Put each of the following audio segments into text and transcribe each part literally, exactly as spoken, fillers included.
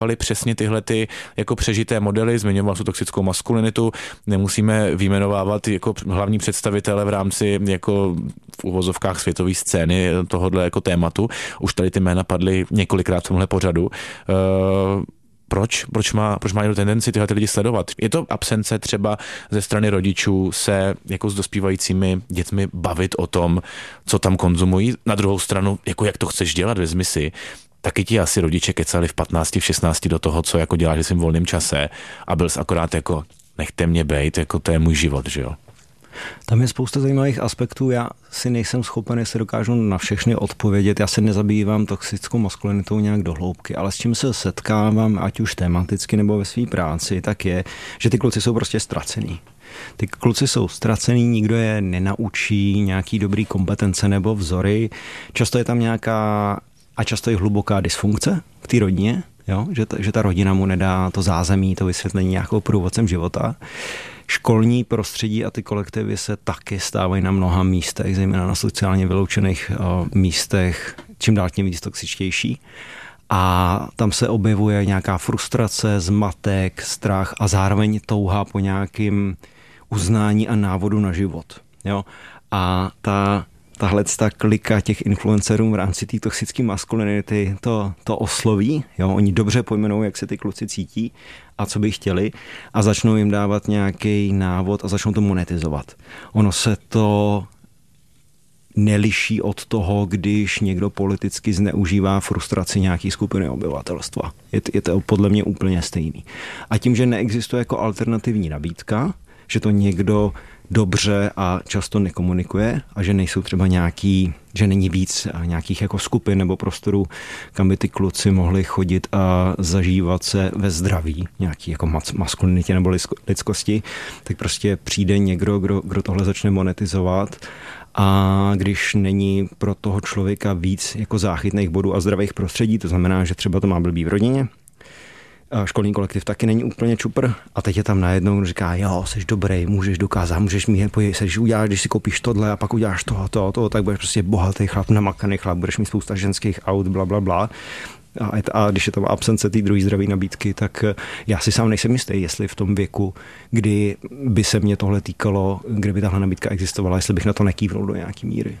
přesně tyhle ty jako přežité modely, zmiňoval tu toxickou maskulinitu, nemusíme vyjmenovávat jako hlavní představitele v rámci jako v uvozovkách světové scény tohohle jako tématu. Už tady ty jména padly několikrát v tomhle pořadu. Uh, Proč? Proč má, proč má někdo tendenci tyhle ty lidi sledovat? Je to absence třeba ze strany rodičů se jako s dospívajícími dětmi bavit o tom, co tam konzumují? Na druhou stranu, jako jak to chceš dělat, vezmi si, taky ti asi rodiče kecali v patnácti, v šestnácti do toho, co jako děláš ve svým volném čase a byl jsi akorát jako nechte mě bejt, jako to je můj život, že jo? Tam je spousta zajímavých aspektů, já si nejsem schopen, jestli dokážu na všechny odpovědět, já se nezabývám toxickou maskulinitou nějak do hloubky, ale s čím se setkávám, ať už tematicky nebo ve své práci, tak je, že ty kluci jsou prostě ztracený. Ty kluci jsou ztracený, nikdo je nenaučí nějaký dobrý kompetence nebo vzory, často je tam nějaká a často je hluboká dysfunkce v té rodině, jo? Že, ta, že ta rodina mu nedá to zázemí, to vysvětlení nějakou průvodcem života. Školní prostředí a ty kolektivy se taky stávají na mnoha místech, zejména na sociálně vyloučených uh, místech, čím dál tím víc toxičtější. A tam se objevuje nějaká frustrace, zmatek, strach a zároveň touha po nějakým uznání a návodu na život. Jo? A ta tahle ta klika těch influencerů v rámci té toxické maskulinity to, to osloví. Jo? Oni dobře pojmenou, jak se ty kluci cítí a co by chtěli a začnou jim dávat nějaký návod a začnou to monetizovat. Ono se to neliší od toho, když někdo politicky zneužívá frustraci nějaký skupiny obyvatelstva. Je, je to podle mě úplně stejný. A tím, že neexistuje jako alternativní nabídka, že to někdo dobře a často nekomunikuje a že nejsou třeba nějaký, že není víc nějakých jako skupin nebo prostorů, kam by ty kluci mohli chodit a zažívat se ve zdraví, nějaký jako maskulinitě nebo lidskosti, tak prostě přijde někdo, kdo, kdo tohle začne monetizovat a když není pro toho člověka víc jako záchytných bodů a zdravých prostředí, to znamená, že třeba to má blbý v rodině, školní kolektiv taky není úplně čupr a teď je tam najednou, kdo říká, jo, jsi dobrý, můžeš dokázat, můžeš mít, když uděláš, když si koupíš tohle a pak uděláš toho, toho, toho, tak budeš prostě bohatý chlap, namakaný chlap, budeš mít spousta ženských aut, bla, bla, bla. A, a když je tam absence té druhé zdraví nabídky, tak já si sám nejsem jistý, jestli v tom věku, kdy by se mě tohle týkalo, kdyby tahle nabídka existovala, jestli bych na to nekývnul do nějaký míry.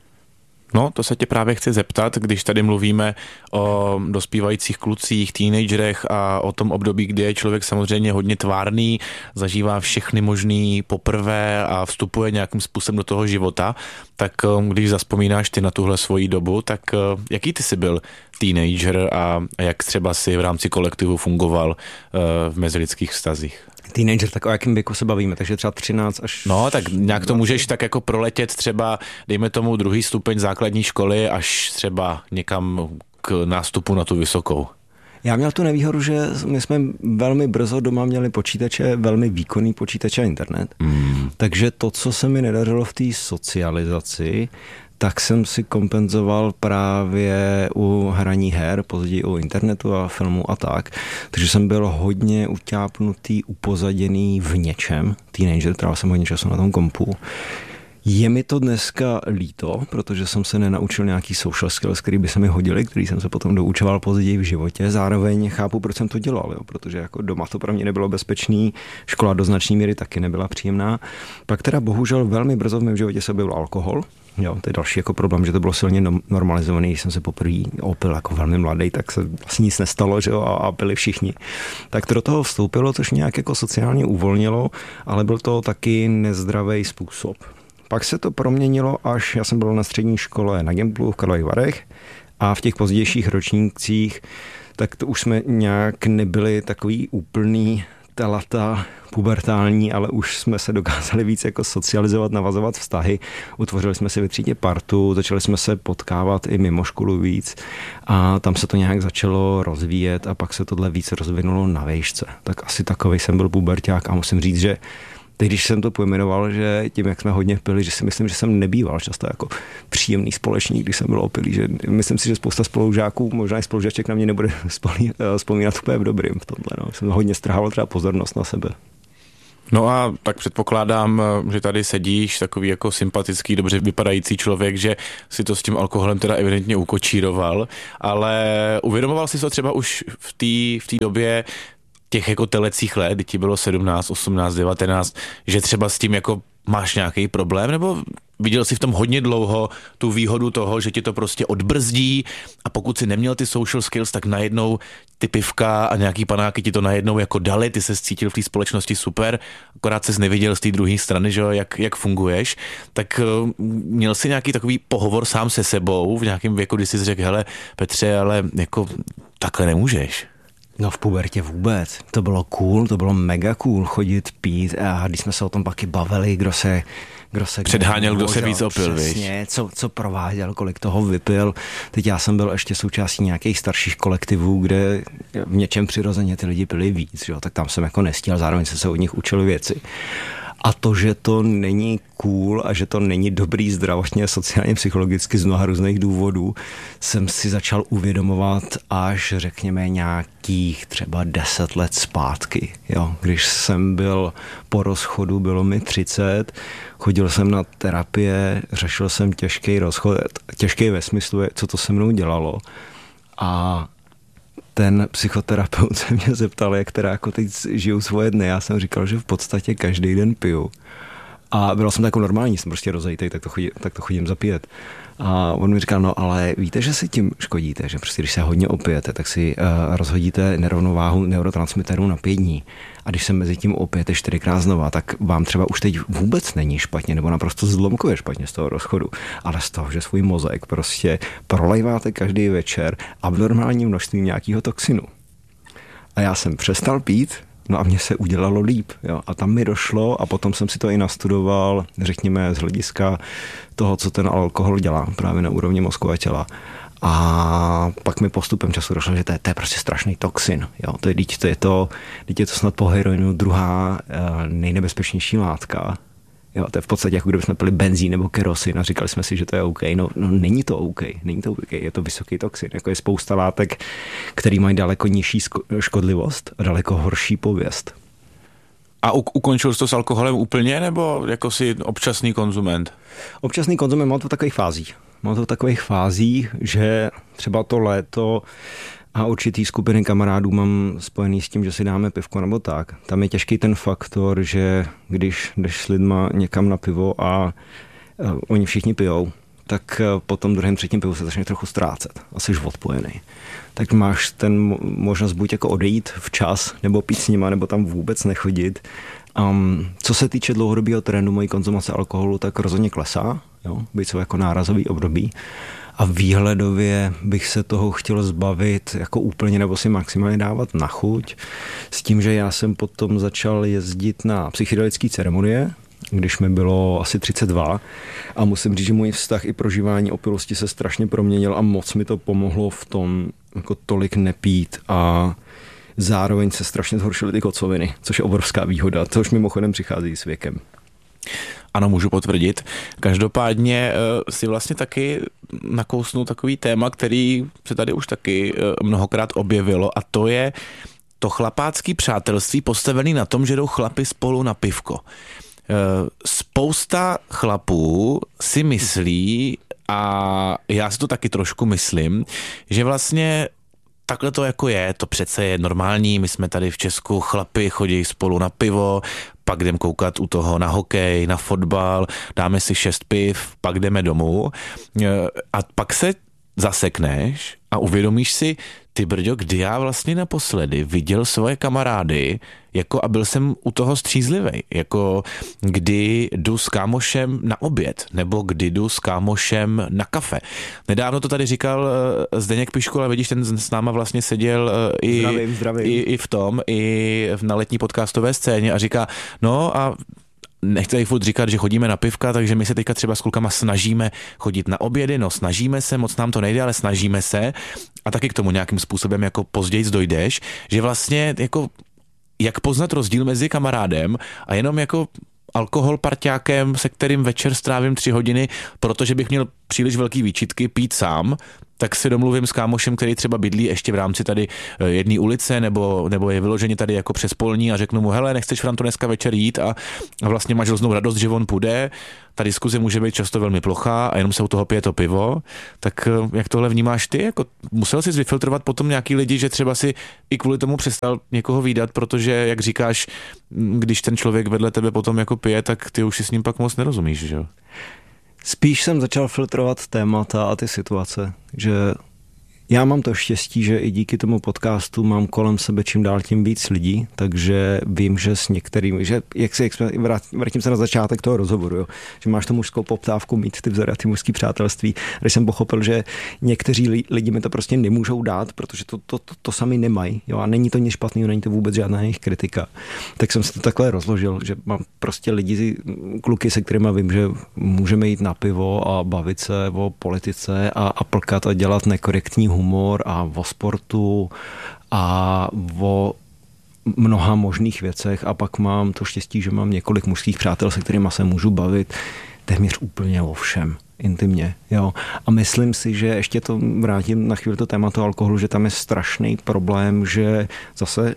No, to se tě právě chci zeptat, když tady mluvíme o dospívajících klucích, teenagerech a o tom období, kdy je člověk samozřejmě hodně tvárný, zažívá všechny možný poprvé a vstupuje nějakým způsobem do toho života, tak když zazpomínáš ty na tuhle svoji dobu, tak jaký ty jsi byl teenager a jak třeba si v rámci kolektivu fungoval v mezilidských vztazích? Teenager, tak o jakém věku se bavíme, takže třeba třináct až... No, tak nějak to můžeš tak jako proletět třeba, dejme tomu druhý stupeň základní školy, až třeba někam k nástupu na tu vysokou. Já měl tu nevýhodu, že my jsme velmi brzo doma měli počítače, velmi výkonný počítače a internet, mm. takže to, co se mi nedařilo v té socializaci, tak jsem si kompenzoval právě u hraní her, později u internetu a filmu a tak. Takže jsem byl hodně utápnutý, upozaděný v něčem. Teenager, trávil jsem hodně času na tom kompu. Je mi to dneska líto, protože jsem se nenaučil nějaký social skills, který by se mi hodili, který jsem se potom doučoval později v životě. Zároveň chápu, proč jsem to dělal, jo? Protože jako doma to pro mě nebylo bezpečný, škola do značné míry taky nebyla příjemná. Pak teda bohužel velmi brzo v mém životě se objevil alkohol. Jo, to je další jako problém, že to bylo silně normalizovaný, když jsem se poprvé opil jako velmi mladý, tak se vlastně nic nestalo, že jo, a, a pili všichni. Tak to do toho vstoupilo, což nějak jako sociálně uvolnilo, ale byl to taky nezdravý způsob. Pak se to proměnilo, až já jsem byl na střední škole na Gimplu v Karlových Varech a v těch pozdějších ročnících, tak to už jsme nějak nebyli takový úplný telata pubertální, ale už jsme se dokázali víc jako socializovat, navazovat vztahy. Utvořili jsme si ve třídě partu, začali jsme se potkávat i mimo školu víc a tam se to nějak začalo rozvíjet a pak se tohle víc rozvinulo na výšce. Tak asi takovej jsem byl puberťák a musím říct, že teď, když jsem to pojmenoval, že tím, jak jsme hodně pili, že si myslím, že jsem nebýval často jako příjemný společník, když jsem byl opilý, že myslím si, že spousta spolužáků, možná i spolužaček na mě nebude vzpomínat úplně v dobrým v tomhle. No. Jsem hodně strhával třeba pozornost na sebe. No a tak předpokládám, že tady sedíš takový jako sympatický, dobře vypadající člověk, že si to s tím alkoholem teda evidentně ukočíroval, ale uvědomoval jsi to třeba už v té v té době těch jako telecích let, kdy ti bylo sedmnáct, osmnáct, devatenáct, že třeba s tím jako máš nějaký problém, nebo viděl jsi v tom hodně dlouho tu výhodu toho, že ti to prostě odbrzdí a pokud si neměl ty social skills, tak najednou ty pivka a nějaký panáky ti to najednou jako dali, ty se cítil v té společnosti super, akorát ses neviděl z té druhé strany, že jo, jak, jak funguješ, tak uh, měl jsi nějaký takový pohovor sám se sebou v nějakém věku, kdy jsi řekl, hele Petře, ale jako takhle nemůžeš. No v pubertě vůbec. To bylo cool, to bylo mega cool chodit pít a když jsme se o tom pak i bavili, kdo se kdo se předháněl, kdo se víc opil, přesně, co, co prováděl, kolik toho vypil. Teď já jsem byl ještě součástí nějakých starších kolektivů, kde v něčem přirozeně ty lidi pili víc, jo? Tak tam jsem jako nestíhal, zároveň jsem se od nich učil věci. A to, že to není cool a že to není dobrý zdravotně, sociálně, psychologicky z mnoha různých důvodů, jsem si začal uvědomovat až, řekněme, nějakých třeba deset let zpátky. Jo. Když jsem byl po rozchodu, bylo mi třicet, chodil jsem na terapie, řešil jsem těžký rozchod, těžký ve smyslu, co to se mnou dělalo. A ten psychoterapeut se mě zeptal, jak teda jako teď žiju svoje dny. Já jsem říkal, že v podstatě každý den piju. A byl jsem jako normální, jsem prostě rozejtej, tak to, chodí, tak to chodím zapíjet. A on mi říkal, no ale víte, že si tím škodíte, že prostě když se hodně opijete, tak si uh, rozhodíte nerovnováhu neurotransmiterů na pět dní. A když se mezi tím opijete čtyřikrát znova, tak vám třeba už teď vůbec není špatně, nebo naprosto zlomkově špatně z toho rozchodu, ale z toho, že svůj mozek prostě prolejváte každý večer abnormální množství nějakého toxinu. A já jsem přestal pít, no a mně se udělalo líp. Jo. A tam mi došlo a potom jsem si to i nastudoval, řekněme, z hlediska toho, co ten alkohol dělá právě na úrovni mozku a těla. A pak mi postupem času došlo, že to je, to je prostě strašný toxin. Jo. To je, to je to, je to snad po heroinu druhá nejnebezpečnější látka. Jo, to je v podstatě jako kdybychom pili benzín nebo kerosin a říkali jsme si, že to je OK. No, no není to OK, není to OK, je to vysoký toxin. Jako je spousta látek, který mají daleko nižší škodlivost a daleko horší pověst. A u- ukončil jsi to s alkoholem úplně, nebo jako si občasný konzument? Občasný konzument mám to v takových fázích. Mám to v takových fázích, že třeba to léto a určitý skupiny kamarádů mám spojený s tím, že si dáme pivko nebo tak. Tam je těžký ten faktor, že když jdeš s lidma někam na pivo a oni všichni pijou, tak po tom druhém, třetím pivu se začne trochu ztrácet a jsi odpojený. Tak máš ten možnost buď jako odejít včas, nebo pít s nima, nebo tam vůbec nechodit. Um, co se týče dlouhodobého trendu mojí konzumace alkoholu, tak rozhodně klesá, jo? Byť jsou jako nárazový období. A výhledově bych se toho chtěl zbavit jako úplně nebo si maximálně dávat na chuť. S tím, že já jsem potom začal jezdit na psychedelické ceremonie, když mi bylo asi třicet dva a musím říct, že můj vztah i prožívání opilosti se strašně proměnil a moc mi to pomohlo v tom jako tolik nepít a zároveň se strašně zhoršily ty kocoviny, což je obrovská výhoda, což mimochodem přichází s věkem. Ano, můžu potvrdit. Každopádně si vlastně taky nakousnul takový téma, který se tady už taky mnohokrát objevilo, a to je to chlapácký přátelství postavený na tom, že jdou chlapi spolu na pivko. Spousta chlapů si myslí, a já si to taky trošku myslím, že vlastně takhle to jako je, to přece je normální, my jsme tady v Česku, chlapi chodí spolu na pivo, pak jdem koukat u toho na hokej, na fotbal, dáme si šest piv, pak jdeme domů a pak se zasekneš a uvědomíš si, ty brďo, kdy já vlastně naposledy viděl svoje kamarády, jako a byl jsem u toho střízlivej, jako kdy jdu s kámošem na oběd, nebo kdy jdu s kámošem na kafe. Nedávno to tady říkal Zdeněk Piško, ale vidíš, ten s náma vlastně seděl i, zdravím, zdravím. i, i v tom, i na letní podcastové scéně a říká, no a nechci tady furt říkat, že chodíme na pivka, takže my se teďka třeba s klukama snažíme chodit na obědy, no snažíme se, moc nám to nejde, ale snažíme se a taky k tomu nějakým způsobem jako později dojdeš, že vlastně jako jak poznat rozdíl mezi kamarádem a jenom jako alkohol parťákem, se kterým večer strávím tři hodiny, protože bych měl příliš velký výčitky, pít sám, tak si domluvím s kámošem, který třeba bydlí ještě v rámci tady jedné ulice nebo, nebo je vyloženě tady jako přes polní a řeknu mu, hele, nechceš, Franto, dneska večer jít a, a vlastně máš hroznou radost, že on půjde. Ta diskuze může být často velmi plochá a jenom se u toho pije to pivo. Tak jak tohle vnímáš ty? Jako, musel jsi vyfiltrovat potom nějaký lidi, že třeba si i kvůli tomu přestal někoho vídat, protože, jak říkáš, když ten člověk vedle tebe potom jako pije, tak ty už si s ním pak moc nerozumíš, že jo? Spíš jsem začal filtrovat témata a ty situace, že já mám to štěstí, že i díky tomu podcastu mám kolem sebe čím dál tím víc lidí, takže vím, že s některými, že jak se, vrátím se na začátek toho rozhovoru, jo, že máš tu mužskou poptávku mít ty vzory a ty mužský přátelství, když jsem pochopil, že někteří lidi mi to prostě nemůžou dát, protože to, to, to, to sami nemají, jo, a není to nic špatného, není to vůbec žádná jejich kritika. Tak jsem si to takhle rozložil, že mám prostě lidi, kluky, se kterými vím, že můžeme jít na pivo a bavit se o politice a, a plkat a dělat nekorektní humor a o sportu a o mnoha možných věcech a pak mám to štěstí, že mám několik mužských přátel, se kterými se můžu bavit téměř úplně o všem, intimně. Jo. A myslím si, že ještě to vrátím na chvíli to tématu alkoholu, že tam je strašný problém, že zase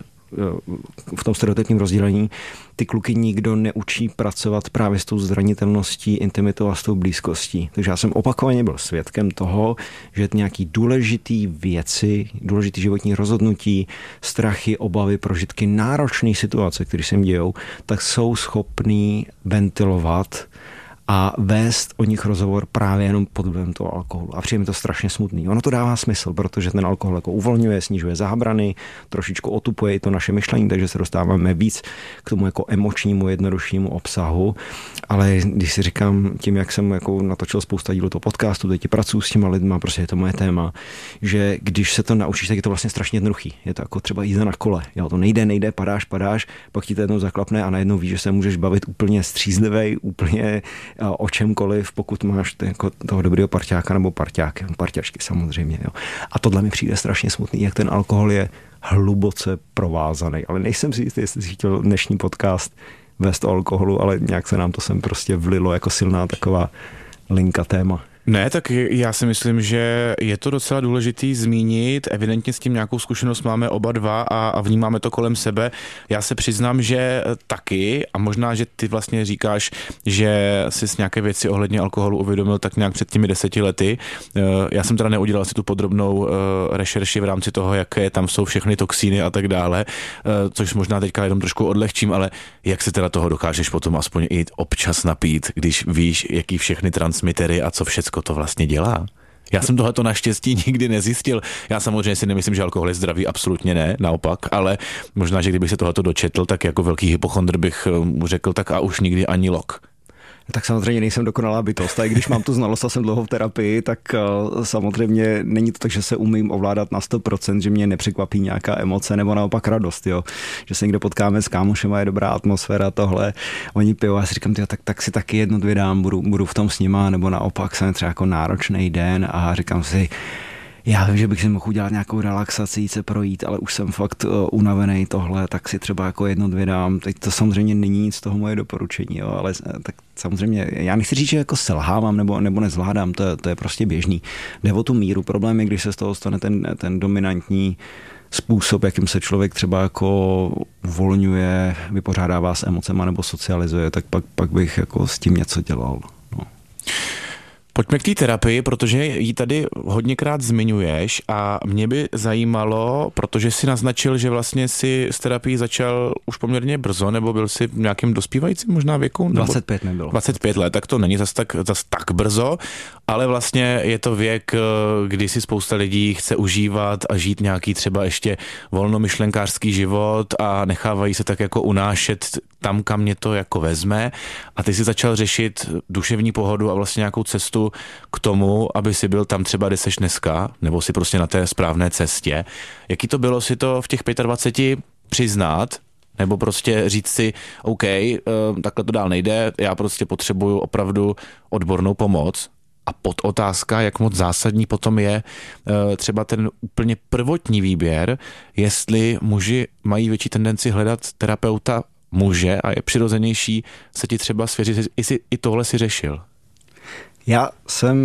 v tom stereotypním rozdělení ty kluky nikdo neučí pracovat právě s tou zranitelností, intimitou a s tou blízkostí. Takže já jsem opakovaně byl svědkem toho, že nějaký důležitý věci, důležitý životní rozhodnutí, strachy, obavy, prožitky, náročné situace, které se jim dějou, tak jsou schopný ventilovat a vést o nich rozhovor právě jenom pod vlivem toho alkoholu. A přijde mi to strašně smutný. Ono to dává smysl, protože ten alkohol jako uvolňuje, snižuje zábrany, trošičku otupuje i to naše myšlení, takže se dostáváme víc k tomu jako emočnímu, jednoduššímu obsahu. Ale když si říkám, tím, jak jsem jako natočil spousta dílů toho podcastu, teď pracuji s těma lidma, prostě je to moje téma, že když se to naučíš, tak je to vlastně strašně jednoduchý. Je to jako třeba jízda na kole. Jo, to nejde, nejde, padáš, padáš, pak ti to jednou zaklapne a najednou víš, že se můžeš bavit úplně střízlivej, úplně o čemkoliv, pokud máš jako toho dobrého parťáka nebo parťáky, parťačky samozřejmě. Jo. A tohle mi přijde strašně smutný, jak ten alkohol je hluboce provázaný. Ale nejsem si jistý, jestli jsi chtěl dnešní podcast vést o alkoholu, ale nějak se nám to sem prostě vlilo jako silná taková linka téma. Ne, tak já si myslím, že je to docela důležitý zmínit. Evidentně s tím nějakou zkušenost máme oba dva a, a vnímáme to kolem sebe. Já se přiznám, že taky a možná, že ty vlastně říkáš, že jsi s nějaké věci ohledně alkoholu uvědomil tak nějak před těmi deseti lety. Já jsem teda neudělal si tu podrobnou rešerši v rámci toho, jaké tam jsou všechny toxíny a tak dále, což možná teďka jenom trošku odlehčím, ale jak se teda toho dokážeš potom aspoň i občas napít, když víš, jaký všechny transmitery a co všecko to vlastně dělá. Já jsem tohleto naštěstí nikdy nezjistil. Já samozřejmě si nemyslím, že alkohol je zdravý, absolutně ne, naopak, ale možná, že kdybych se tohleto dočetl, tak jako velký hypochondr bych mu řekl, tak a už nikdy ani lok. Tak samozřejmě nejsem dokonalá bytost. A i když mám tu znalost a jsem dlouho v terapii, tak uh, samozřejmě není to tak, že se umím ovládat na sto procent, že mě nepřekvapí nějaká emoce nebo naopak radost, jo. Že se někde potkáme s kámošem a je dobrá atmosféra, tohle. Oni pijou a já si říkám, tyjo, tak, tak si taky jedno dvě dám, budu, budu v tom s nima, nebo naopak jsem třeba jako náročný den a říkám si, já vím, že bych si mohl udělat nějakou relaxaci, jít se projít, ale už jsem fakt uh, unavený tohle, tak si třeba jako jedno, dvě dám. Teď to samozřejmě není nic z toho moje doporučení, jo, ale tak samozřejmě, já nechci říct, že jako selhávám nebo, nebo nezvládám, to, to je prostě běžný. Jde o tu míru. Problém je, když se z toho stane ten, ten dominantní způsob, jakým se člověk třeba jako uvolňuje, vypořádává s emocema nebo socializuje, tak pak, pak bych jako s tím něco dělal. No. Pojďme k té terapii, protože ji tady hodněkrát zmiňuješ a mě by zajímalo, protože jsi naznačil, že vlastně si s terapií začal už poměrně brzo, nebo byl jsi v nějakém dospívajícím možná věku? dvacet pět nebylo. dvacet pět let, tak to není zas tak, zas tak brzo, ale vlastně je to věk, kdy si spousta lidí chce užívat a žít nějaký třeba ještě volnomyšlenkářský život a nechávají se tak jako unášet tam, kam mě to jako vezme a ty si začal řešit duševní pohodu a vlastně nějakou cestu k tomu, aby si byl tam třeba, kde seš dneska, nebo si prostě na té správné cestě. Jaký to bylo si to v těch dvaceti pěti přiznat, nebo prostě říct si, OK, takhle to dál nejde, já prostě potřebuju opravdu odbornou pomoc. A podotázka, jak moc zásadní potom je třeba ten úplně prvotní výběr, jestli muži mají větší tendenci hledat terapeuta muže a je přirozenější se ti třeba svěřit, jestli i tohle si řešil. Já jsem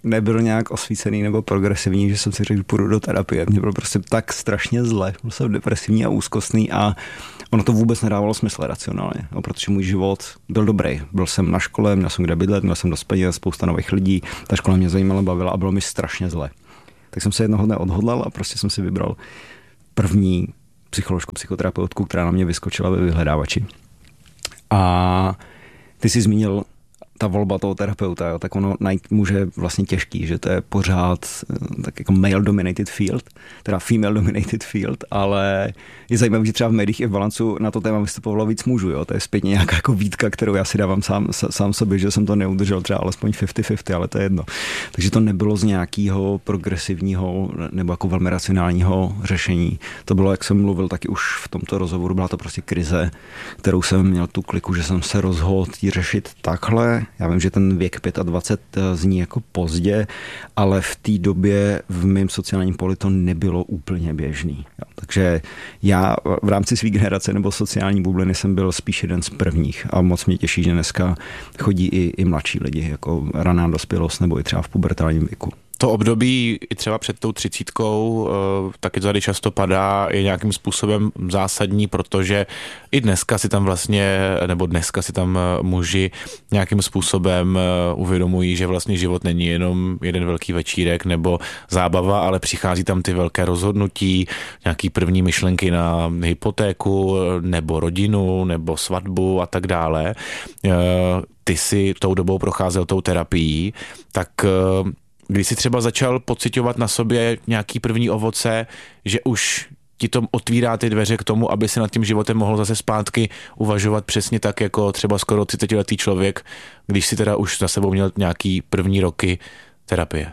nebyl nějak osvícený nebo progresivní, že jsem si řekl, že půjdu do terapie. Mě bylo prostě tak strašně zle, byl jsem depresivní a úzkostný a ono to vůbec nedávalo smysl racionálně, no, protože můj život byl dobrý. Byl jsem na škole, měl jsem kde bydlet, měl jsem dost peněz, spousta nových lidí, ta škola mě zajímala, bavila a bylo mi strašně zle. Tak jsem se jednoho dne odhodlal a prostě jsem si vybral první psycholožku, psychoterapeutku, která na mě vyskočila ve vyhledávači. A ty jsi zmínil ta volba toho terapeuta, jo, tak ono najít může vlastně těžký, že to je pořád tak jako male-dominated field, teda female-dominated field, ale je zajímavé, že třeba v médiích i v Balancu na to téma vystupovalo víc mužů, jo, to je zpětně nějaká jako výtka, kterou já si dávám sám, sám sobě, že jsem to neudržel třeba alespoň padesát na padesát, ale to je jedno. Takže to nebylo z nějakého progresivního nebo jako velmi racionálního řešení. To bylo, jak jsem mluvil taky už v tomto rozhovoru, byla to prostě krize, kterou jsem měl tu kliku, že jsem se rozhodl ji řešit takhle. Já vím, že ten věk dvacet pět zní jako pozdě, ale v té době v mém sociálním poli to nebylo úplně běžný. Jo. Takže já v rámci své generace nebo sociální bubliny jsem byl spíš jeden z prvních a moc mě těší, že dneska chodí i, i mladší lidi, jako raná dospělost nebo i třeba v pubertálním věku. To období i třeba před tou třicítkou, taky to tady často padá, je nějakým způsobem zásadní, protože i dneska si tam vlastně, nebo dneska si tam muži nějakým způsobem uvědomují, že vlastně život není jenom jeden velký večírek nebo zábava, ale přichází tam ty velké rozhodnutí, nějaký první myšlenky na hypotéku nebo rodinu nebo svatbu a tak dále. Ty si tou dobou procházel tou terapií, tak když jsi třeba začal pociťovat na sobě nějaký první ovoce, že už ti to otvírá ty dveře k tomu, aby si nad tím životem mohl zase zpátky uvažovat přesně tak, jako třeba skoro třicetiletý člověk, když si teda už za sebou měl nějaký první roky terapie.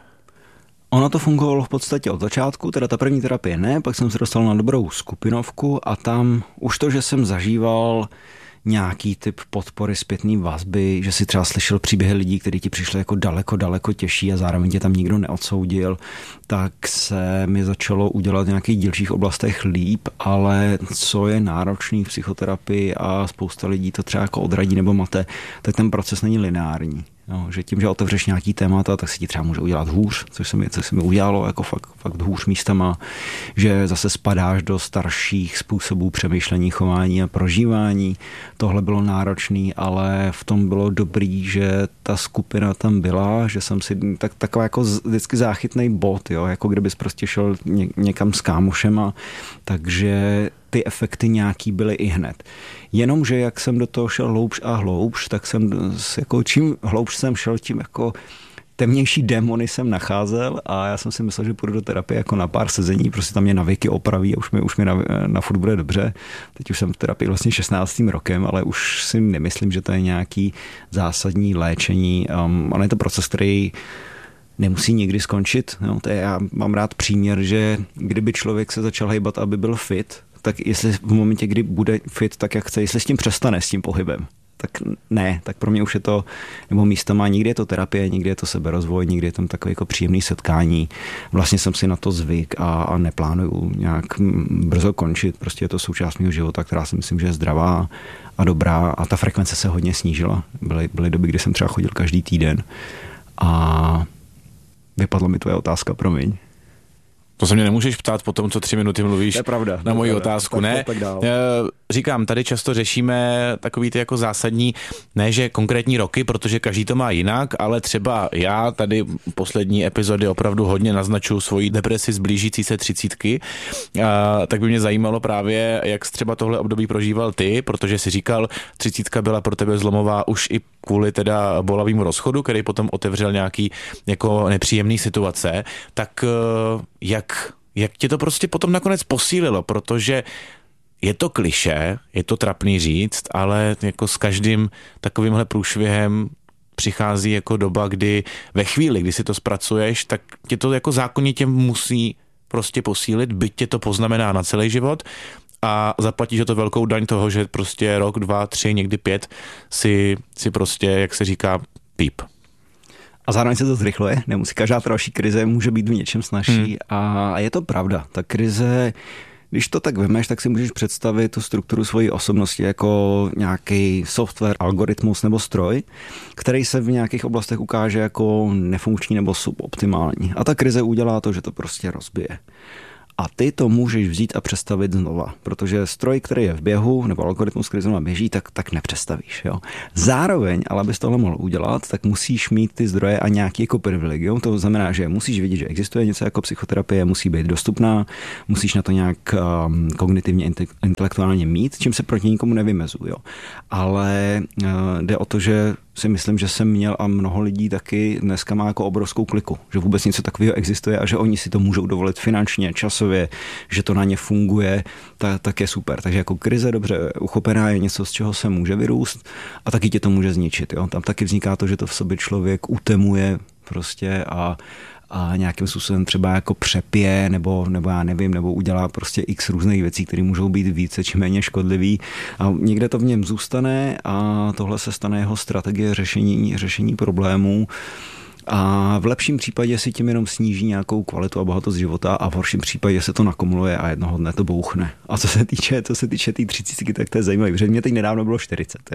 Ono to fungovalo v podstatě od začátku, teda ta první terapie ne, pak jsem se dostal na dobrou skupinovku a tam už to, že jsem zažíval nějaký typ podpory, zpětný vazby, že si třeba slyšel příběhy lidí, kteří ti přišli jako daleko, daleko těžší a zároveň tě tam nikdo neodsoudil, tak se mi začalo udělat v nějakých dílčích oblastech líp, ale co je náročný v psychoterapii a spousta lidí to třeba jako odradí nebo mate, tak ten proces není lineární. No, že tím, že otevřeš nějaký témata, tak si ti třeba může udělat hůř, což se mi, což se mi udělalo jako fakt, fakt hůř místama, že zase spadáš do starších způsobů přemýšlení, chování a prožívání. Tohle bylo náročný, ale v tom bylo dobrý, že ta skupina tam byla, že jsem si tak, taková jako vždycky záchytnej bod, jo, jako kdybys prostě šel ně, někam s kámošema, takže ty efekty nějaký byly i hned. Jenomže jak jsem do toho šel hloubš a hloubš, tak jsem jako čím hloubš jsem šel, tím jako temnější démony jsem nacházel a já jsem si myslel, že půjdu do terapie jako na pár sezení, prostě tam mě navyky opraví a už mi, už mi na, na furt bude dobře. Teď už jsem v terapii vlastně šestnáctým rokem, ale už si nemyslím, že to je nějaký zásadní léčení. Um, ale je to proces, který nemusí nikdy skončit. No, to je, já mám rád příměr, že kdyby člověk se začal hejbat, aby byl fit, tak jestli v momentě, kdy bude fit tak, jak chce, jestli s tím přestane, s tím pohybem, tak ne, tak pro mě už je to, nebo místo má, někdy je to terapie, někdy je to seberozvoj, někdy je tam takové jako příjemné setkání. Vlastně jsem si na to zvyk a, a neplánuju nějak brzo končit, prostě je to součást mého života, která si myslím, že je zdravá a dobrá a ta frekvence se hodně snížila. Byly, byly doby, kdy jsem třeba chodil každý týden a vypadla mi tvoje otázka, promiň. To se mě nemůžeš ptát po tom, co tři minuty mluvíš. To je pravda, na moji pravda, otázku. tak, ne, tak dál. Říkám, tady často řešíme takový ty jako zásadní, ne že konkrétní roky, protože každý to má jinak, ale třeba já tady poslední epizody opravdu hodně naznačuju svoji depresi z blížící se třicítky, a, tak by mě zajímalo právě, jak třeba tohle období prožíval ty, protože si říkal, třicítka byla pro tebe zlomová už i kvůli teda bolavému rozchodu, který potom otevřel nějaký jako nepříjemný situace, tak jak, jak tě to prostě potom nakonec posílilo, protože je to klišé, je to trapný říct, ale jako s každým takovýmhle průšvihem přichází jako doba, kdy ve chvíli, kdy si to zpracuješ, tak tě to jako zákonitě musí prostě posílit, byť tě to poznamená na celý život a zaplatíš to velkou daň toho, že prostě rok, dva, tři, někdy pět si, si prostě, jak se říká, píp. A zároveň se to zrychluje, nemusí, každá další krize může být v něčem snazší hmm. a je to pravda. Ta krize Když to tak vemeš, tak si můžeš představit tu strukturu svojí osobnosti jako nějaký software, algoritmus nebo stroj, který se v nějakých oblastech ukáže jako nefunkční nebo suboptimální. A ta krize udělá to, že to prostě rozbije. A ty to můžeš vzít a přestavit znova, protože stroj, který je v běhu, nebo algoritmus, který znova běží, tak, tak nepřestavíš. Jo. Zároveň, ale abys tohle mohl udělat, tak musíš mít ty zdroje a nějaký jako privilegium. To znamená, že musíš vidět, že existuje něco jako psychoterapie, musí být dostupná, musíš na to nějak um, kognitivně, intelektuálně mít, čím se proti nikomu nevymezuju. Ale uh, jde o to, že si myslím, že jsem měl a mnoho lidí taky dneska má jako obrovskou kliku, že vůbec něco takového existuje a že oni si to můžou dovolit finančně, časově, že to na ně funguje, tak, tak je super. Takže jako krize dobře uchopená je něco, z čeho se může vyrůst a taky tě to může zničit. Jo? Tam taky vzniká to, že to v sobě člověk utemuje prostě a a nějakým způsobem třeba jako přepije, nebo, nebo já nevím, nebo udělá prostě x různých věcí, které můžou být více či méně škodlivý. A někde to v něm zůstane a tohle se stane jeho strategie řešení, řešení problémů. A v lepším případě si tím jenom sníží nějakou kvalitu a bohatost života a v horším případě se to nakumuluje a jednoho dne to bouchne. A co se týče, co se týče té třicítky, tak to je zajímavé, protože mě teď nedávno bylo čtyřicet. Jo.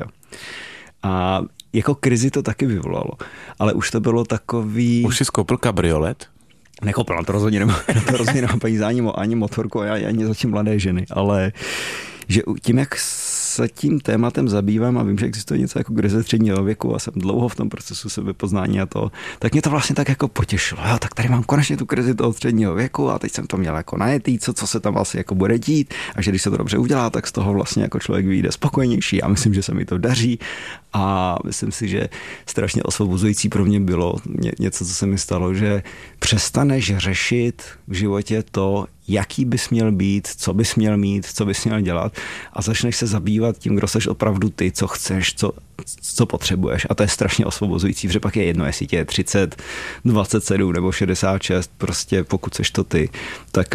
A jako krizi to taky vyvolalo, ale už to bylo takový... Už jsi skoupil kabriolet? Nekoupil, na to rozhodně nemám, na to rozhodně nemám peníze ani, ani motorku, ani, ani zatím mladé ženy, ale že tím, jak se tím tématem zabývám a vím, že existuje něco jako krize středního věku a jsem dlouho v tom procesu sebepoznání a to, tak mě to vlastně tak jako potěšilo. Jo, tak tady mám konečně tu krizi toho středního věku a teď jsem to měl jako najetý, co, co se tam vlastně jako bude dít a že když se to dobře udělá, tak z toho vlastně jako člověk vyjde spokojenější a myslím, že se mi to daří a myslím si, že strašně osvobozující pro mě bylo něco, co se mi stalo, že přestaneš řešit v životě to, jaký bys měl být, co bys měl mít, co bys měl dělat a začneš se zabývat tím, kdo seš opravdu ty, co chceš, co, co potřebuješ. A to je strašně osvobozující, protože pak je jedno, jestli tě je třicet, dvacet sedm nebo šedesát šest, prostě pokud seš to ty, tak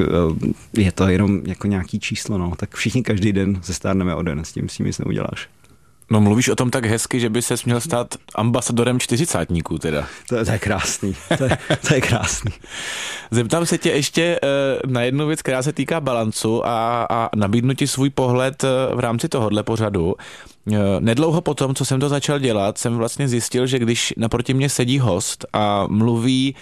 je to jenom jako nějaký číslo. No. Tak všichni každý den se stárneme o den, s tím s tím nic neuděláš. No mluvíš o tom tak hezky, že by ses měl stát ambasadorem čtyřicátníků teda. To je, to je krásný, to je, to je krásný. Zeptám se tě ještě na jednu věc, která se týká balancu a, a nabídnu ti svůj pohled v rámci tohohle pořadu. Nedlouho potom, co jsem to začal dělat, jsem vlastně zjistil, že když naproti mě sedí host a mluví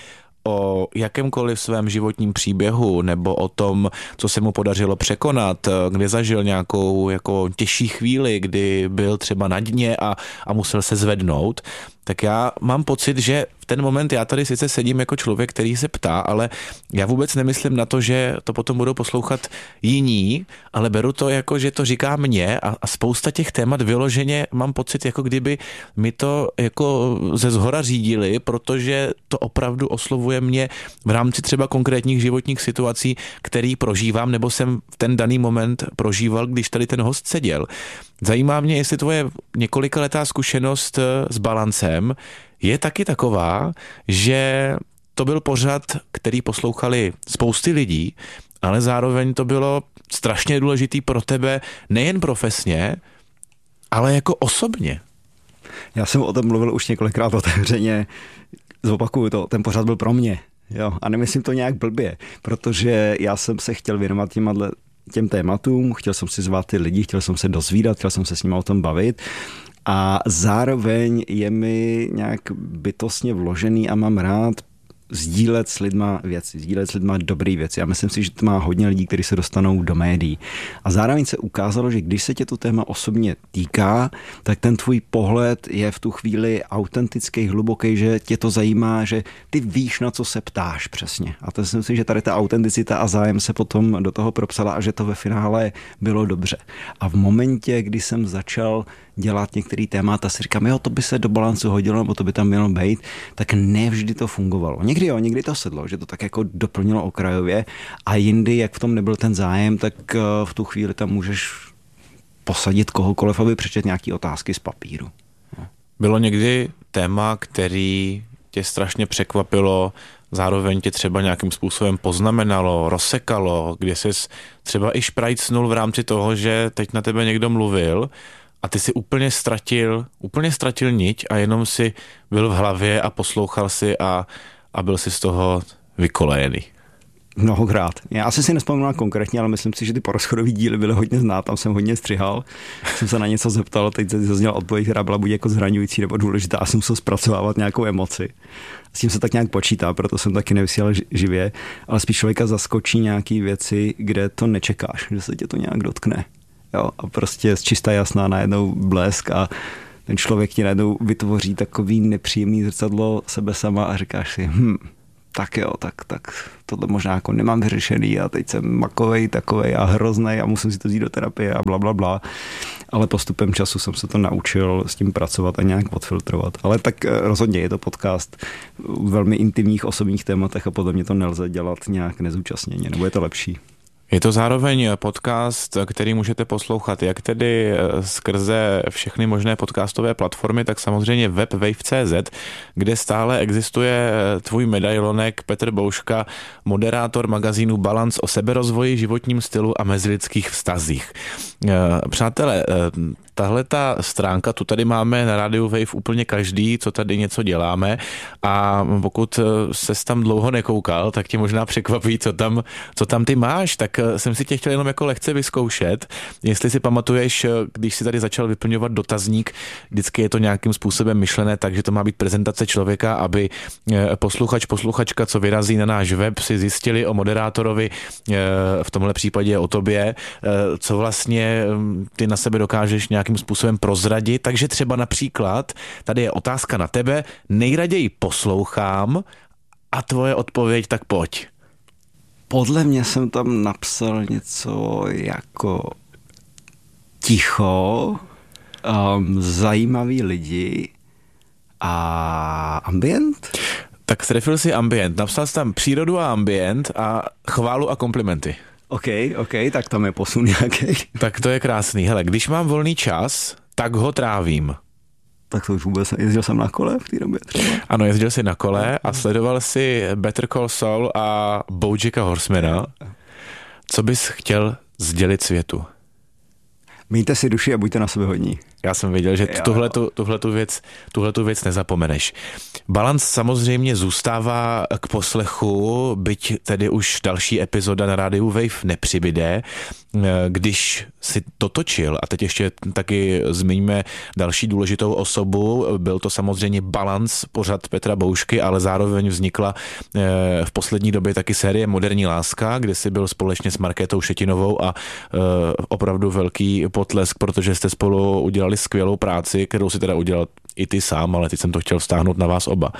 o jakémkoliv svém životním příběhu nebo o tom, co se mu podařilo překonat, kde zažil nějakou jako těžší chvíli, kdy byl třeba na dně a, a musel se zvednout, tak já mám pocit, že v ten moment já tady sice sedím jako člověk, který se ptá, ale já vůbec nemyslím na to, že to potom budou poslouchat jiní, ale beru to jako, že to říká mně a, a spousta těch témat vyloženě mám pocit, jako kdyby mi to jako ze zhora řídili, protože to opravdu oslovuje mě v rámci třeba konkrétních životních situací, který prožívám, nebo jsem v ten daný moment prožíval, když tady ten host seděl. Zajímá mě, jestli tvoje několikaletá zkušenost s balancem je taky taková, že to byl pořad, který poslouchali spousty lidí, ale zároveň to bylo strašně důležitý pro tebe nejen profesně, ale jako osobně. Já jsem o tom mluvil už několikrát otevřeně. Zopakuju to, ten pořad byl pro mě. Jo, a nemyslím to nějak blbě, protože já jsem se chtěl věnovat těma těm tématům, chtěl jsem si zvát ty lidi, chtěl jsem se dozvídat, chtěl jsem se s nimi o tom bavit a zároveň je mi nějak bytostně vložený a mám rád sdílet s lidma věci, sdílet s lidma dobré věci. Já myslím si, že to má hodně lidí, kteří se dostanou do médií. A zároveň se ukázalo, že když se tě to téma osobně týká, tak ten tvůj pohled je v tu chvíli autentický, hluboký, že tě to zajímá, že ty víš, na co se ptáš přesně. A to myslím si, že tady ta autenticita a zájem se potom do toho propsala a že to ve finále bylo dobře. A v momentě, kdy jsem začal dělat některý témata, si říkám, jo, to by se do balancu hodilo, nebo to by tam mělo být, tak nevždy to fungovalo. Někdy jo, někdy to sedlo, že to tak jako doplnilo okrajově a jindy, jak v tom nebyl ten zájem, tak v tu chvíli tam můžeš posadit kohokoliv, aby přečet nějaký otázky z papíru. No. Bylo někdy téma, který tě strašně překvapilo, zároveň tě třeba nějakým způsobem poznamenalo, rozsekalo, kde jsi třeba i šprajcnul v rámci toho, že teď na tebe někdo mluvil a ty si úplně ztratil, úplně ztratil niť a jenom si byl v hlavě a poslouchal si a, a byl si z toho vykolejený. Mnohokrát. Já asi si nespomínám konkrétně, ale myslím si, že ty porozchodový díly byly hodně znát, tam jsem hodně střihal. Jsem se na něco zeptal, teď zazněla odpověď, která byla buď jako zraňující nebo důležitá a jsem musel zpracovávat nějakou emoci. S tím se tak nějak počítá, proto jsem taky nevysílal živě, ale spíš člověka zaskočí nějaký věci, kde to nečekáš, že se tě to nějak dotkne. Jo? A prostě z čistá jasná najednou blesk a ten člověk ti najednou vytvoří takový nepříjemný zrcadlo sebe sama a říkáš si, hm, tak jo, tak, tak tohle možná jako nemám vyřešený a teď jsem makovej, takovej a hroznej a musím si to vzít do terapie a bla, bla, bla. Ale postupem času jsem se to naučil s tím pracovat a nějak odfiltrovat. Ale tak rozhodně je to podcast v velmi intimních osobních tématech a podle mě to nelze dělat nějak nezúčastněně, nebo je to lepší. Je to zároveň podcast, který můžete poslouchat jak tedy skrze všechny možné podcastové platformy, tak samozřejmě web wave tečka cé zet, kde stále existuje tvůj medailonek Petr Bouška, moderátor magazínu Balance o seberozvoji, životním stylu a mezilidských vztazích. Přátelé, tahle ta stránka, tu tady máme na rádiu Wave úplně každý, co tady něco děláme a pokud ses tam dlouho nekoukal, tak tě možná překvapí, co tam, co tam ty máš, tak jsem si tě chtěl jenom jako lehce vyzkoušet, jestli si pamatuješ, když si tady začal vyplňovat dotazník, vždycky je to nějakým způsobem myšlené, takže to má být prezentace člověka, aby posluchač, posluchačka, co vyrazí na náš web, si zjistili o moderátorovi, v tomhle případě o tobě, co vlastně ty na sebe dokážeš nějakým způsobem prozradit, takže třeba například, tady je otázka na tebe, nejraději poslouchám a tvoje odpověď, tak pojď. Podle mě jsem tam napsal něco jako ticho, um, zajímaví lidi a ambient. Tak strefil si ambient, napsal jsi tam přírodu a ambient a chválu a komplimenty. OK, OK, tak tam je posun nějaký. Tak to je krásný. Hele, když mám volný čas, tak ho trávím. Tak to už vůbec jezdil jsem na kole v té době třeba. Ano, jezdil jsi na kole a sledoval si Better Call Saul a Bojacka Horsemana. Co bys chtěl sdělit světu? Mějte si duši a buďte na sebe hodní. Já jsem věděl, že tuhletu, tuhletu, věc, tuhletu věc nezapomeneš. Balance samozřejmě zůstává k poslechu, byť tedy už další epizoda na rádiu Wave nepřibyde. Když si to točil, a teď ještě taky zmiňme další důležitou osobu, byl to samozřejmě Balance, pořad Petra Boušky, ale zároveň vznikla v poslední době taky série Moderní láska, kde si byl společně s Markétou Šetinovou a opravdu velký potlesk, protože jste spolu udělali skvělou práci, kterou si teda udělal i ty sám, ale teď jsem to chtěl vztáhnout na vás oba.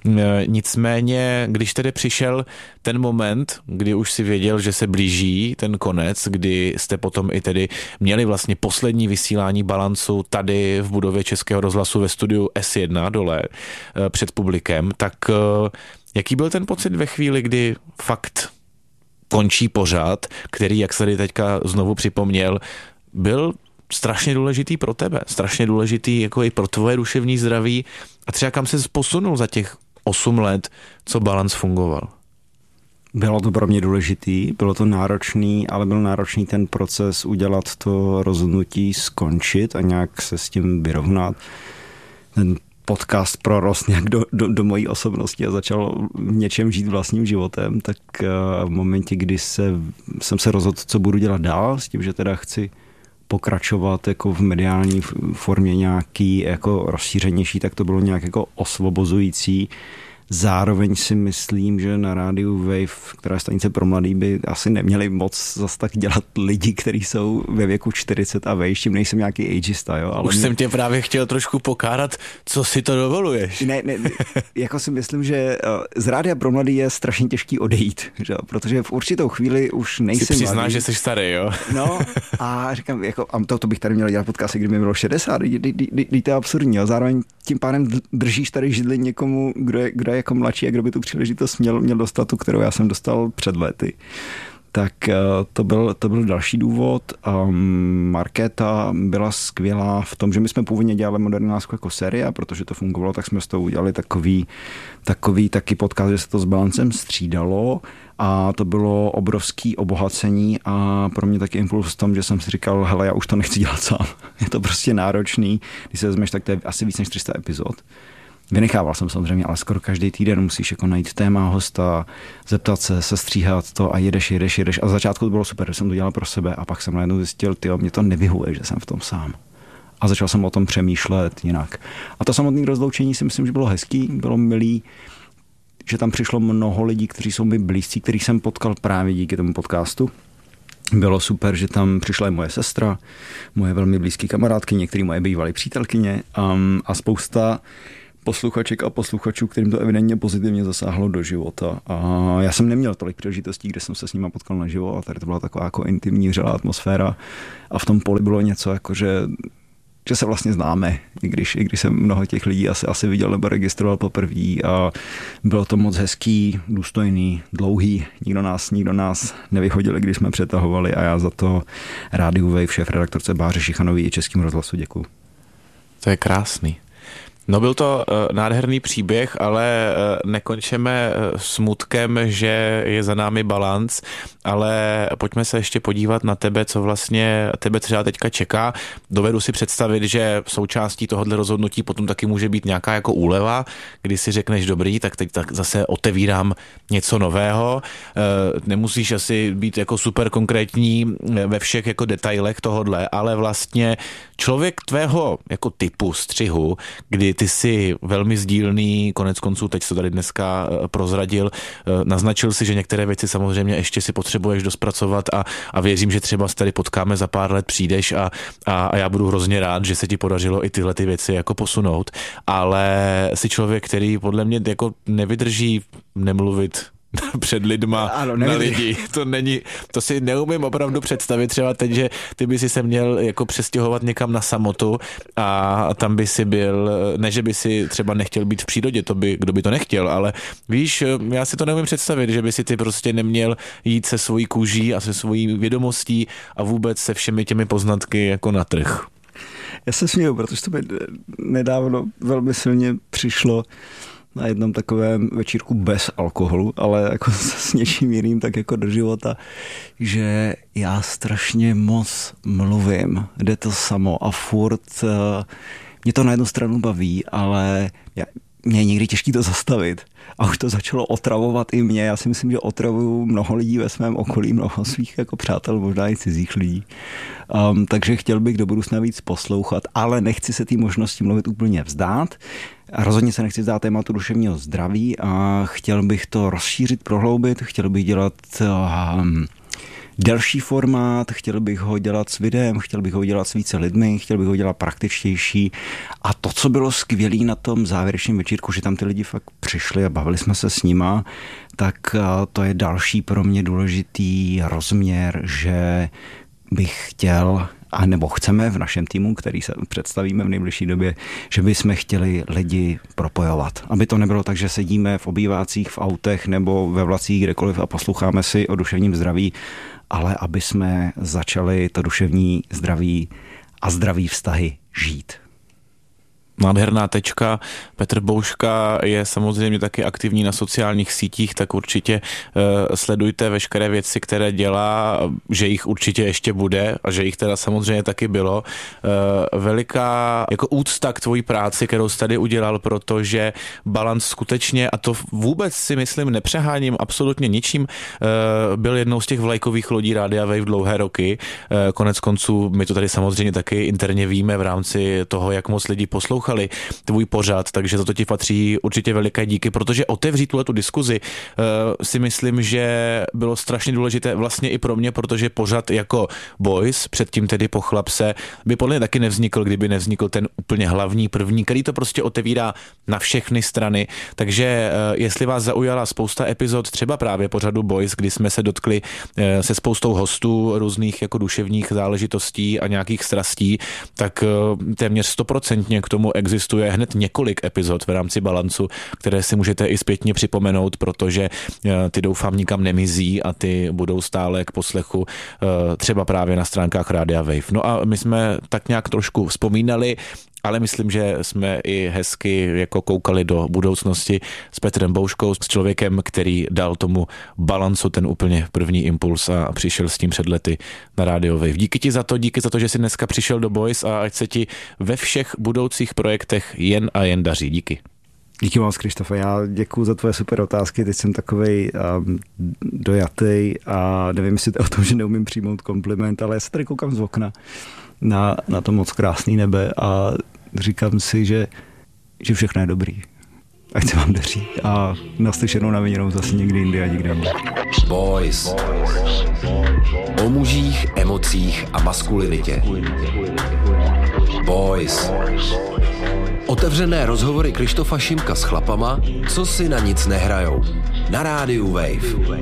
Nicméně, když tedy přišel ten moment, kdy už si věděl, že se blíží ten konec, kdy jste potom i tedy měli vlastně poslední vysílání Balancu tady v budově Českého rozhlasu ve studiu es jedna dole před publikem, tak jaký byl ten pocit ve chvíli, kdy fakt končí pořad, který, jak se tady teďka znovu připomněl, byl strašně důležitý pro tebe, strašně důležitý jako i pro tvoje duševní zdraví a třeba kam se posunul za těch osm let, co Balance fungoval? Bylo to pro mě důležitý, bylo to náročný, ale byl náročný ten proces udělat to rozhodnutí, skončit a nějak se s tím vyrovnat. Ten podcast prorost nějak do, do, do mojí osobnosti a začal v něčem žít vlastním životem, tak v momentě, kdy se, jsem se rozhodl, co budu dělat dál, s tím, že teda chci pokračovat jako v mediální formě nějaký jako rozšířenější, tak to bylo nějak jako osvobozující. Zároveň si myslím, že na rádiu Wave, která je stanice pro mladý, by asi neměli moc zase tak dělat lidi, kteří jsou ve věku čtyřicet a vejš, tím nejsem nějaký ageista, jo. Ale Už mě... jsem tě právě chtěl trošku pokárat, co si to dovoluješ. Ne, ne, jako si myslím, že z rádia pro mladý je strašně těžký odejít, že? Protože v určitou chvíli už nejsem si přiznáš, mladý. že jsi starý, jo? No a říkám, jako, a to, to bych tady měl dělat podcasty, kdyby mi bylo šedesát, kdy to je absurdní, jo. Zároveň tím pádem držíš tady židli někomu, kdo je, kdo je jako mladší a kdo by tu příležitost měl, měl dostat tu, kterou já jsem dostal před lety. Tak to byl, to byl další důvod. Um, Markéta byla skvělá v tom, že my jsme původně dělali Moderní lásku jako série, protože to fungovalo, tak jsme s toho udělali takový, takový taky podcast, že se to s Balancem střídalo a to bylo obrovský obohacení a pro mě taky impuls v tom, že jsem si říkal, hele, já už to nechci dělat sám. Je to prostě náročný. Když se vezmeš, tak to je asi víc než tři sta epizod. Vynechával jsem samozřejmě, ale skoro každý týden musíš jako najít téma, hosta, zeptat se, sestříhat to a jedeš, jedeš, jedeš. A z začátku to bylo super, že jsem to dělal pro sebe a pak jsem najednou zjistil, tyjo, mě to nevyhuje, že jsem v tom sám. A začal jsem o tom přemýšlet jinak. A to samotné rozloučení si myslím, že bylo hezký, bylo milý, že tam přišlo mnoho lidí, kteří jsou mi blízcí, kterých jsem potkal právě díky tomu podcastu. Bylo super, že tam přišla i moje sestra, moje velmi blízké kamarádky, některé moje bývalé přítelkyně um, a spousta posluchaček a posluchačů, kterým to evidentně pozitivně zasáhlo do života. A já jsem neměl tolik příležitostí, kde jsem se s nima potkal naživo a tady to byla taková jako intimní, vřelá atmosféra a v tom poli bylo něco jako, že že se vlastně známe, i když, i když jsem mnoho těch lidí asi, asi viděl nebo registroval poprvé a bylo to moc hezký, důstojný, dlouhý, nikdo nás, nikdo nás nevyhodil, když jsme přetahovali a já za to Rádiu Wave, šéf redaktorce Báře Šichanový i Českým rozhlasu děkuju. To je krásný. No byl to uh, nádherný příběh, ale uh, nekončeme uh, smutkem, že je za námi balanc, ale pojďme se ještě podívat na tebe, co vlastně tebe třeba teďka čeká. Dovedu si představit, že součástí tohohle rozhodnutí potom taky může být nějaká jako úleva, kdy si řekneš dobrý, tak teď tak zase otevírám něco nového. Uh, nemusíš asi být jako super konkrétní ve všech jako detailech tohodle, ale vlastně člověk tvého jako typu střihu, kdy ty jsi velmi sdílný, konec konců teď to tady dneska prozradil, naznačil si, že některé věci samozřejmě ještě si potřebuješ dospracovat a, a věřím, že třeba se tady potkáme za pár let, přijdeš a, a, a já budu hrozně rád, že se ti podařilo i tyhle ty věci jako posunout, ale jsi člověk, který podle mě jako nevydrží nemluvit před lidma ano, na lidi. To není, to si neumím opravdu představit třeba teď, že ty by si se měl jako přestěhovat někam na samotu a tam by si byl, ne, že by si třeba nechtěl být v přírodě, to by, kdo by to nechtěl, ale víš, já si to neumím představit, že by si ty prostě neměl jít se svojí kůží a se svojí vědomostí a vůbec se všemi těmi poznatky jako na trh. Já se směju, protože to by nedávno velmi silně přišlo na jednom takovém večírku bez alkoholu, ale jako s něčím jiným tak jako do života, že já strašně moc mluvím, jde to samo a furt mě to na jednu stranu baví, ale já, mě je někdy těžký to zastavit. A už to začalo otravovat i mě. Já si myslím, že otravuju mnoho lidí ve svém okolí, mnoho svých jako přátel, možná i cizích lidí. Um, takže chtěl bych do budoucna víc poslouchat, ale nechci se té možnosti mluvit úplně vzdát. A rozhodně se nechci vzdát tématu duševního zdraví a chtěl bych to rozšířit, prohloubit, chtěl bych dělat um, delší formát, chtěl bych ho dělat s videem, chtěl bych ho dělat s více lidmi, chtěl bych ho dělat praktičtější. A to, co bylo skvělé na tom závěrečném večírku, že tam ty lidi fakt přišli a bavili jsme se s nima, tak to je další pro mě důležitý rozměr, že bych chtěl, a nebo chceme v našem týmu, který se představíme v nejbližší době, že bychom chtěli lidi propojovat. Aby to nebylo tak, že sedíme v obývácích, v autech nebo ve vlacích kdekoliv a posloucháme si o duševním zdraví, ale aby jsme začali to duševní zdraví a zdraví vztahy žít. Nádherná tečka. Petr Bouška je samozřejmě taky aktivní na sociálních sítích, tak určitě uh, sledujte veškeré věci, které dělá, že jich určitě ještě bude a že jich teda samozřejmě taky bylo. Uh, veliká jako úcta k tvojí práci, kterou jsi tady udělal, protože Balance skutečně, a to vůbec si myslím nepřeháním absolutně ničím, uh, byl jednou z těch vlajkových lodí Rádia Wave dlouhé roky. Uh, konec konců my to tady samozřejmě taky interně víme v rámci toho, jak moc lidi poslouchají tvůj pořad, takže za to ti patří určitě veliké díky, protože otevřít tuhletu diskuzi uh, si myslím, že bylo strašně důležité vlastně i pro mě, protože pořad jako Boys, předtím tedy Po chlapse, by podle mě taky nevznikl, kdyby nevznikl ten úplně hlavní první, který to prostě otevírá na všechny strany, takže uh, jestli vás zaujala spousta epizod, třeba právě pořadu Boys, kdy jsme se dotkli uh, se spoustou hostů různých jako duševních záležitostí a nějakých strastí, tak uh, téměř stoprocentně k tomu existuje hned několik epizod v rámci Balancu, které si můžete i zpětně připomenout, protože ty doufám nikam nemizí a ty budou stále k poslechu třeba právě na stránkách Rádia Wave. No a my jsme tak nějak trošku vzpomínali, ale myslím, že jsme i hezky jako koukali do budoucnosti s Petrem Bouškou, s člověkem, který dal tomu Balancu ten úplně první impuls a přišel s tím před lety na Radio Wave. Díky ti za to, díky za to, že jsi dneska přišel do Boys a ať se ti ve všech budoucích projektech jen a jen daří. Díky. Díky moc, Krištofe. Já děkuju za tvoje super otázky. Teď jsem takovej um, dojatý a nevím, jestli to o tom, že neumím přijmout kompliment, ale já se tady koukám z okna na, na to moc krásný nebe a říkám si, že, že všechno je dobrý. Ať se vám daří. A naslyšenou na viděnou zase někdy jindy a nikde jinde. Boys. O mužích, emocích a maskulinitě. Boys. Otevřené rozhovory Krištofa Šimka s chlapama, co si na nic nehrajou. Na rádiu Wave.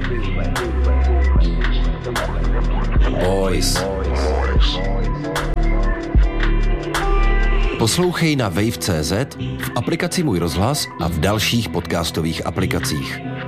Boys. Poslouchej na wave tečka cé zet, v aplikaci Můj rozhlas a v dalších podcastových aplikacích.